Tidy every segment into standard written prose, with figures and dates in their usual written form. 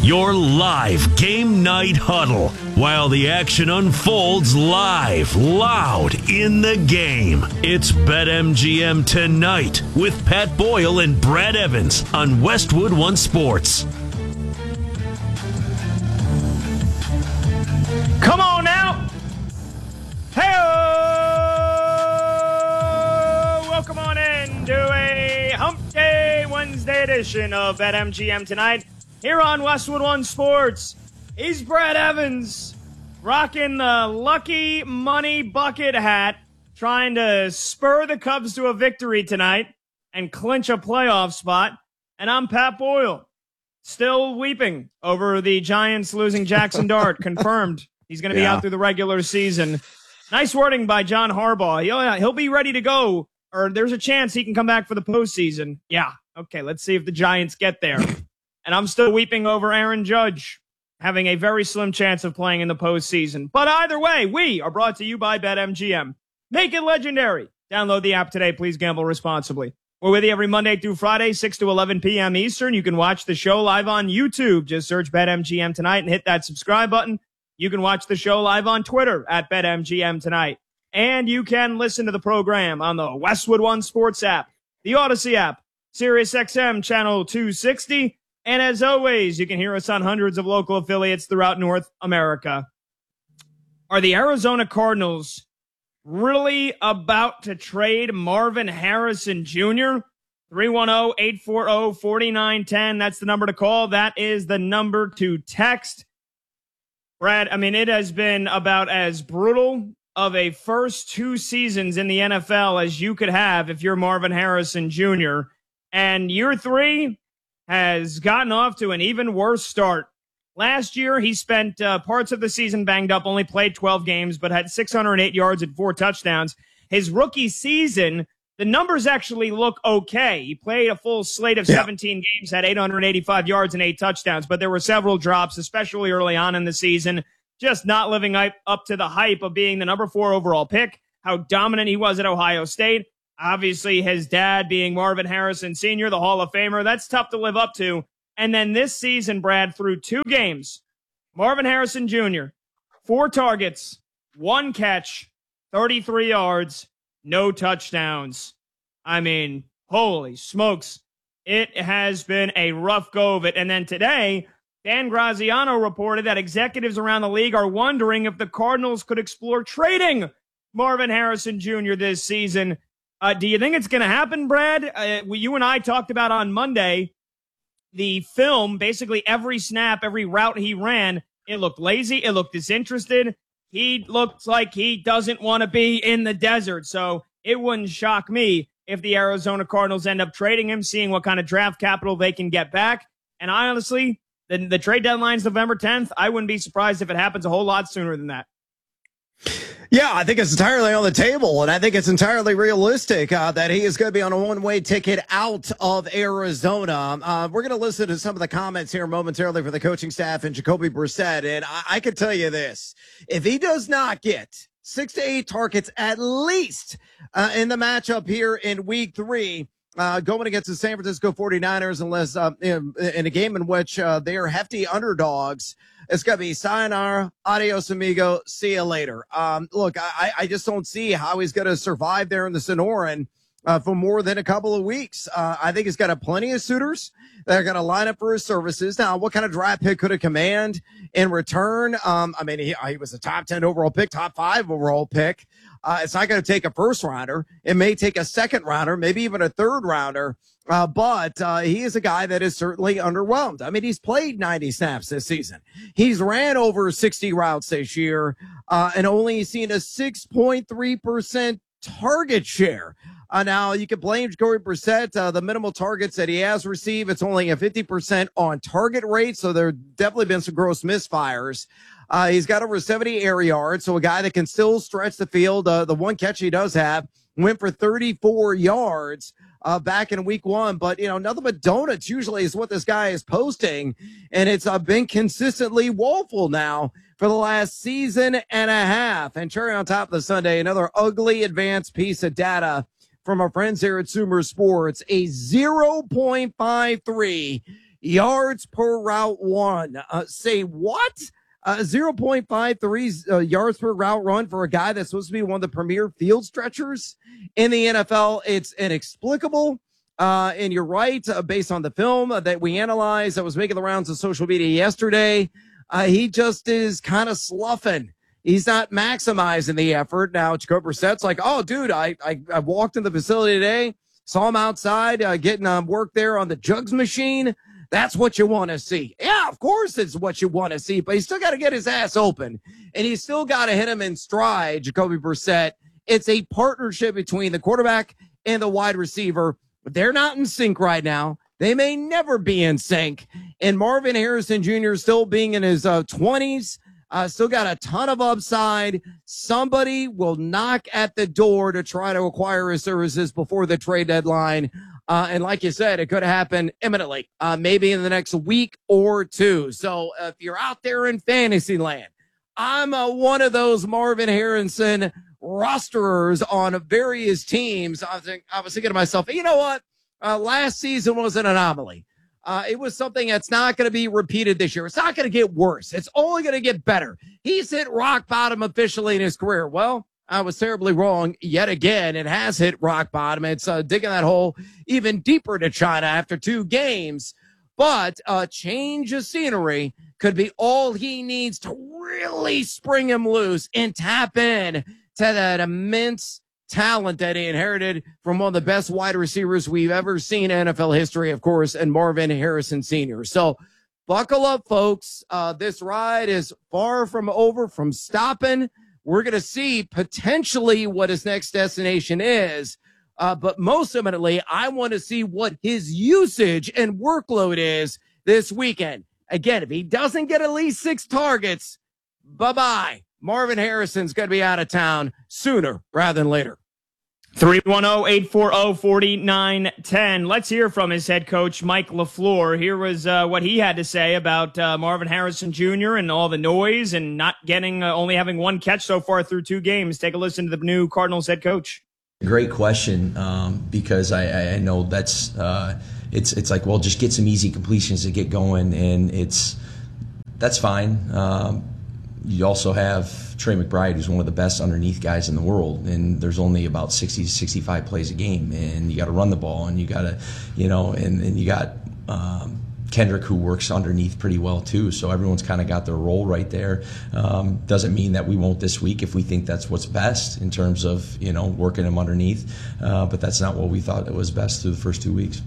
Your live game night huddle while the action unfolds live, loud in the game. It's BetMGM Tonight with Pat Boyle and Brad Evans on Westwood One Sports. Come on now. Hey, welcome on in to a Hump Day Wednesday edition of BetMGM Tonight. Here on Westwood One Sports, he's Brad Evans, rocking the lucky money bucket hat, trying to spur the Cubs to a victory tonight and clinch a playoff spot. And I'm Pat Boyle, still weeping over the Giants losing Jackson Dart. Confirmed he's going to be out through the regular season. Nice wording by John Harbaugh. He'll be ready to go, or there's a chance he can come back for the postseason. Yeah, okay, let's see if the Giants get there. And I'm still weeping over Aaron Judge having a very slim chance of playing in the postseason. But either way, we are brought to you by BetMGM. Make it legendary. Download the app today. Please gamble responsibly. We're with you every Monday through Friday, 6 to 11 p.m. Eastern. You can watch the show live on YouTube. Just search BetMGM Tonight and hit that subscribe button. You can watch the show live on Twitter at BetMGM Tonight. And you can listen to the program on the Westwood One Sports app, the Odyssey app, SiriusXM Channel 260, and as always, you can hear us on hundreds of local affiliates throughout North America. Are the Arizona Cardinals really about to trade Marvin Harrison Jr.? 310-840-4910. That's the number to call. That is the number to text. Brad, I mean, it has been about as brutal of a first two seasons in the NFL as you could have if you're Marvin Harrison Jr. And year three has gotten off to an even worse start. Last year, he spent parts of the season banged up, only played 12 games, but had 608 yards and 4 touchdowns. His rookie season, the numbers actually look okay. He played a full slate of 17 games, had 885 yards and 8 touchdowns, but there were several drops, especially early on in the season, just not living up to the hype of being the number 4 overall pick, how dominant he was at Ohio State. Obviously, his dad being Marvin Harrison Sr., the Hall of Famer, that's tough to live up to. And then this season, Brad, through 2 games, Marvin Harrison Jr., 4 targets, 1 catch, 33 yards, no touchdowns. I mean, holy smokes. It has been a rough go of it. And then today, Dan Graziano reported that executives around the league are wondering if the Cardinals could explore trading Marvin Harrison Jr. this season. Do you think it's going to happen, Brad? You and I talked about on Monday the film, basically every snap, every route he ran, it looked lazy, it looked disinterested. He looks like he doesn't want to be in the desert. So it wouldn't shock me if the Arizona Cardinals end up trading him, seeing what kind of draft capital they can get back. And I honestly, the trade deadline's November 10th. I wouldn't be surprised if it happens a whole lot sooner than that. Yeah, I think it's entirely on the table, and I think it's entirely realistic that he is going to be on a one-way ticket out of Arizona. We're going to listen to some of the comments here momentarily for the coaching staff and Jacoby Brissett, and I can tell you this. If he does not get 6 to 8 targets at least in the matchup here in week 3, going against the San Francisco 49ers, unless in a game in which they are hefty underdogs, it's going to be sayonara, adios, amigo, see you later. Look, I just don't see how he's going to survive there in the Sonoran for more than a couple of weeks. I think he's got plenty of suitors that are going to line up for his services. Now, what kind of draft pick could he command in return? I mean, he was a top 10 overall pick, top 5 overall pick. It's not going to take a first rounder. It may take a second rounder, maybe even a third rounder. But he is a guy that is certainly underwhelmed. I mean, he's played 90 snaps this season. He's ran over 60 routes this year, and only seen a 6.3% target share. Now, you can blame Jacoby Brissett. The minimal targets that he has received, it's only a 50% on target rate, so there have definitely been some gross misfires. He's got over 70 air yards, so a guy that can still stretch the field. The one catch he does have went for 34 yards back in week 1. But, nothing but donuts usually is what this guy is posting. And it's been consistently woeful now for the last season and a half. And cherry on top of the Sunday, another ugly advanced piece of data from our friends here at Sumer Sports, a 0.53 yards per route run. Say what? 0.53 yards per route run for a guy that's supposed to be one of the premier field stretchers in the NFL. It's inexplicable. And you're right, based on the film that we analyzed that was making the rounds of social media yesterday, he just is kind of sloughing. He's not maximizing the effort. Now, Jacoby Brissett's like, oh, dude, I walked in the facility today, saw him outside getting work there on the jugs machine. That's what you want to see. Yeah, of course it's what you want to see, but he's still got to get his ass open, and he's still got to hit him in stride, Jacoby Brissett. It's a partnership between the quarterback and the wide receiver. They're not in sync right now. They may never be in sync. And Marvin Harrison Jr. still being in his 20s, still got a ton of upside. Somebody will knock at the door to try to acquire his services before the trade deadline. And like you said, it could happen imminently, maybe in the next week or two. So if you're out there in fantasy land, I'm one of those Marvin Harrison rosterers on various teams. I was thinking to myself, you know what? Last season was an anomaly. It was something that's not going to be repeated this year. It's not going to get worse. It's only going to get better. He's hit rock bottom officially in his career. Well, I was terribly wrong yet again. It has hit rock bottom. It's digging that hole even deeper to China after 2 games. But a change of scenery could be all he needs to really spring him loose and tap in to that immense talent that he inherited from one of the best wide receivers we've ever seen in NFL history, of course, and Marvin Harrison Sr. So buckle up, folks. This ride is far from over, from stopping. We're going to see potentially what his next destination is. But most eminently, I want to see what his usage and workload is this weekend. Again, if he doesn't get at least 6 targets, bye-bye. Marvin Harrison's going to be out of town sooner rather than later. 310-840-4910. Let's hear from his head coach, Mike LaFleur. Here was what he had to say about Marvin Harrison Jr. and all the noise and not getting, only having 1 catch so far through 2 games. Take a listen to the new Cardinals head coach. Great question, because I know that's it's like, well, just get some easy completions to get going, and that's fine. You also have Trey McBride, who's one of the best underneath guys in the world, and there's only about 60 to 65 plays a game, and you got to run the ball, and you got to, and you got Kendrick, who works underneath pretty well too. So everyone's kind of got their role right there. Doesn't mean that we won't this week if we think that's what's best in terms of, working them underneath. But that's not what we thought it was best through the first 2 weeks.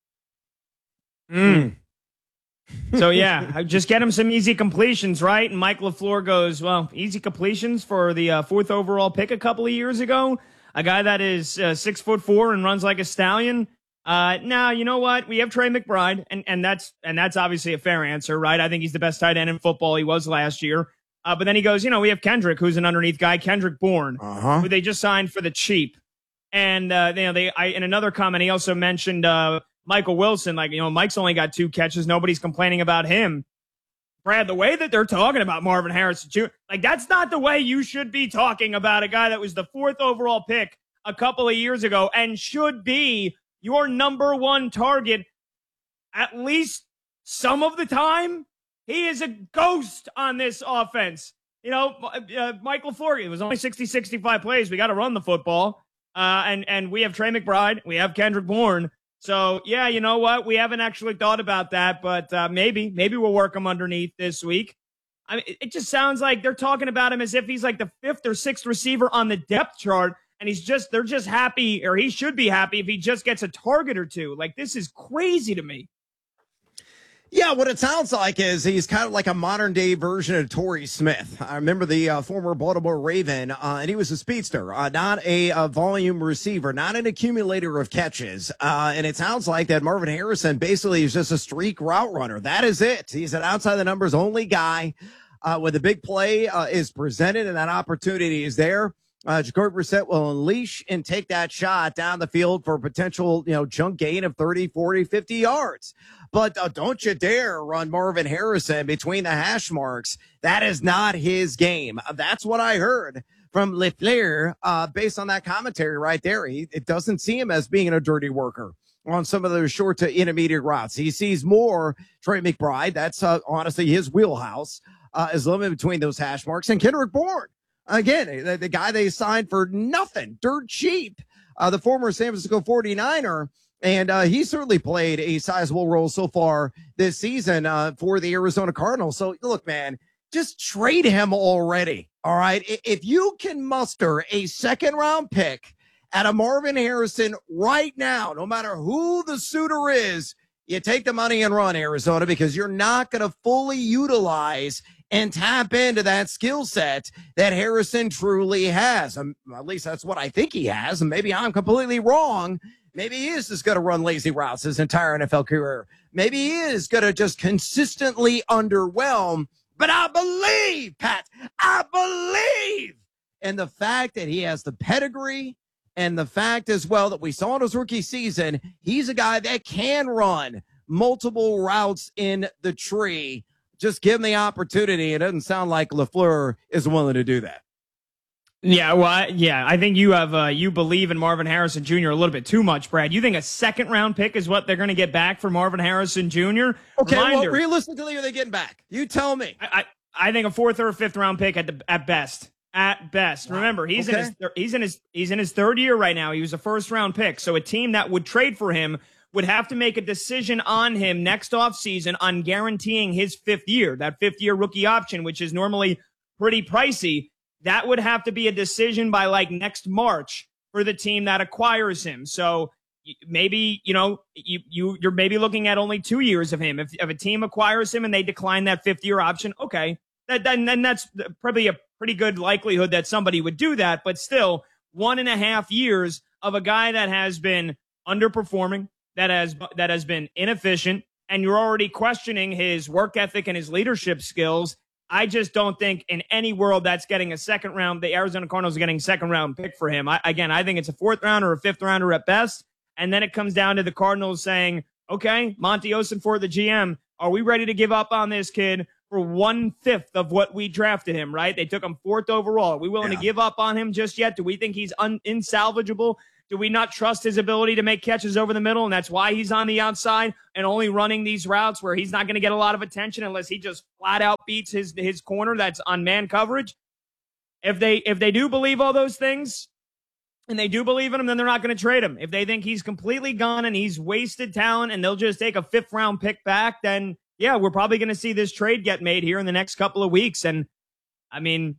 So, yeah, just get him some easy completions, right? And Mike LaFleur goes, well, easy completions for the 4th overall pick a couple of years ago. A guy that is 6'4" and runs like a stallion. Now, you know what? We have Trey McBride, and that's obviously a fair answer, right? I think he's the best tight end in football. He was last year. But then he goes, we have Kendrick, who's an underneath guy, Kendrick Bourne, who they just signed for the cheap. And, in another comment, he also mentioned, Michael Wilson, Mike's only got 2 catches. Nobody's complaining about him. Brad, the way that they're talking about Marvin Harrison Jr., that's not the way you should be talking about a guy that was the 4th overall pick a couple of years ago and should be your number 1 target at least some of the time. He is a ghost on this offense. Mike LaFleur, it was only 60, 65 plays. We got to run the football. And we have Trey McBride. We have Kendrick Bourne. So, yeah, you know what? We haven't actually thought about that, but maybe we'll work him underneath this week. I mean, it just sounds like they're talking about him as if he's like the 5th or 6th receiver on the depth chart, and they're just happy, or he should be happy if he just gets a target or 2. This is crazy to me. Yeah, what it sounds like is he's kind of like a modern-day version of Torrey Smith. I remember the former Baltimore Raven, and he was a speedster, not a volume receiver, not an accumulator of catches. And it sounds like that Marvin Harrison basically is just a streak route runner. That is it. He's an outside-the-numbers only guy. When the big play is presented and that opportunity is there, Jacoby Brissett will unleash and take that shot down the field for a potential, chunk gain of 30, 40, 50 yards. But don't you dare run Marvin Harrison between the hash marks. That is not his game. That's what I heard from LaFleur based on that commentary right there. It doesn't see him as being a dirty worker. on some of those short to intermediate routes. He sees more Trey McBride. That's honestly his wheelhouse, is limited between those hash marks. And Kendrick Bourne, again, the guy they signed for nothing, dirt cheap, the former San Francisco 49er. And he certainly played a sizable role so far this season for the Arizona Cardinals. So, look, man, just trade him already, all right? If you can muster a second-round pick at a Marvin Harrison right now, no matter who the suitor is, you take the money and run, Arizona, because you're not going to fully utilize and tap into that skill set that Harrison truly has. At least that's what I think he has, and maybe I'm completely wrong. Maybe he is just going to run lazy routes his entire NFL career. Maybe he is going to just consistently underwhelm. But I believe, Pat, I believe in the fact that he has the pedigree and the fact as well that we saw in his rookie season, he's a guy that can run multiple routes in the tree. Just give him the opportunity. It doesn't sound like LaFleur is willing to do that. Yeah, well, I think you have you believe in Marvin Harrison Jr. a little bit too much, Brad. You think a second-round pick is what they're going to get back for Marvin Harrison Jr.? Okay, what realistically are they getting back? You tell me. I think a fourth or a fifth-round pick at best. At best. Wow. Remember, he's in his third year right now. He was a first-round pick, so a team that would trade for him would have to make a decision on him next offseason on guaranteeing his fifth year, that fifth-year rookie option, which is normally pretty pricey. That would have to be a decision by like next March for the team that acquires him. So maybe, you're maybe looking at only 2 years of him. If a team acquires him and they decline that fifth-year option, okay, then that's probably a pretty good likelihood that somebody would do that. But still, 1.5 years of a guy that has been underperforming, that has been inefficient, and you're already questioning his work ethic and his leadership skills. I just don't think in any world that's getting a second round, the Arizona Cardinals are getting a second round pick for him. I think it's a fourth rounder or a fifth rounder at best. And then it comes down to the Cardinals saying, okay, Monty Ossenfort, the GM, are we ready to give up on this kid for 1/5 of what we drafted him, right? They took him 4th overall. Are we willing to give up on him just yet? Do we think he's insalvageable? Do we not trust his ability to make catches over the middle, and that's why he's on the outside and only running these routes where he's not going to get a lot of attention unless he just flat out beats his corner that's on man coverage? If they do believe all those things and they do believe in him, then they're not going to trade him. If they think he's completely gone and he's wasted talent and they'll just take a 5th-round pick back, then, yeah, we're probably going to see this trade get made here in the next couple of weeks. And, I mean,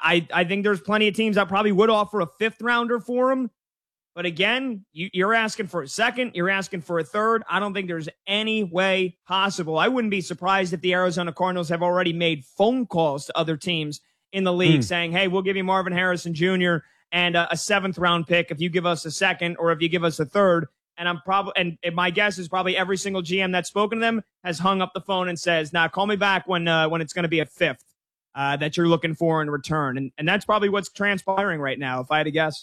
I think there's plenty of teams that probably would offer a 5th-rounder for him. But again, you're asking for a second. You're asking for a third. I don't think there's any way possible. I wouldn't be surprised if the Arizona Cardinals have already made phone calls to other teams in the league saying, hey, we'll give you Marvin Harrison Jr. and a 7th-round pick if you give us a second or if you give us a third. And my guess is probably every single GM that's spoken to them has hung up the phone and says, nah, call me back when it's going to be a 5th that you're looking for in return. And that's probably what's transpiring right now, if I had to guess.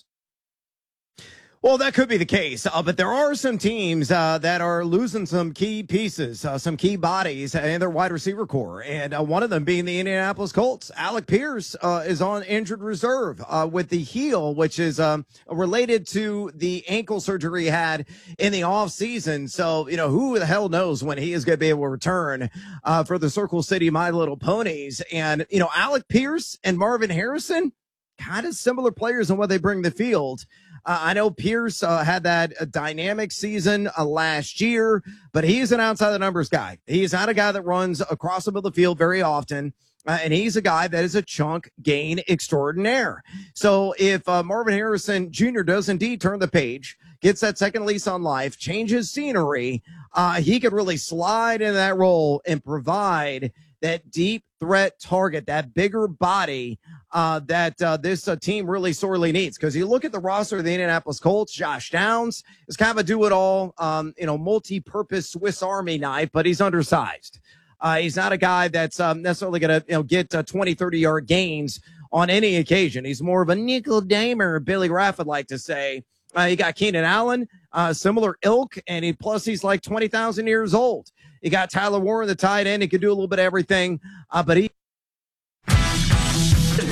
Well, that could be the case, but there are some teams that are losing some key pieces, some key bodies in their wide receiver core, and one of them being the Indianapolis Colts. Alec Pierce is on injured reserve with the heel, which is related to the ankle surgery he had in the offseason. So, who the hell knows when he is going to be able to return for the Circle City My Little Ponies. And, Alec Pierce and Marvin Harrison, kind of similar players in what they bring to the field. I know Pierce had that dynamic season last year, but he's an outside the numbers guy. He's not a guy that runs across the middle of the field very often, and he's a guy that is a chunk gain extraordinaire. So if Marvin Harrison Jr. does indeed turn the page, gets that second lease on life, changes scenery, he could really slide in that role and provide that deep threat target, that bigger body that this team really sorely needs. Because you look at the roster of the Indianapolis Colts, Josh Downs is kind of a do-it-all, multi-purpose Swiss Army knife, but he's undersized. He's not a guy that's necessarily going to get 20, 30-yard gains on any occasion. He's more of a nickel-damer, Billy Raff would like to say. You got Keenan Allen, similar ilk, and he's like 20,000 years old. You got Tyler Warren, the tight end. He can do a little bit of everything, but he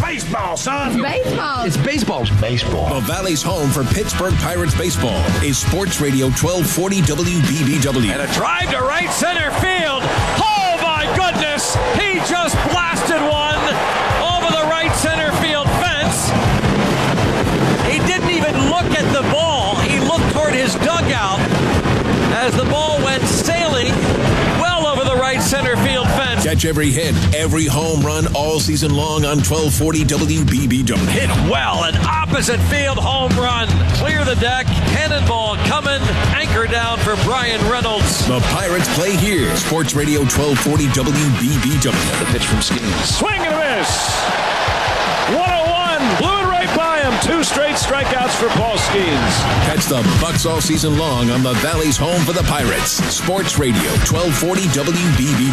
baseball, son. Baseball. It's baseball. It's baseball. The Valley's home for Pittsburgh Pirates baseball is Sports Radio 1240 WBBW. And a drive to right center field. Oh, my goodness. He just blasted one over the right center field fence. He didn't even look at the ball. He looked toward his dugout as the ball went sailing well over the right center field fence. Catch every hit, every home run all season long on 1240 WBBW. Hit well, an opposite field home run. Clear the deck, cannonball coming, anchor down for Brian Reynolds. The Pirates play here. Sports Radio 1240 WBBW. The pitch from Skeens. Swing and a miss. 101, blew it right by him. 2 straight strikeouts for Paul Skeens. Catch the Bucks all season long on the Valley's home for the Pirates. Sports Radio 1240 WBBW.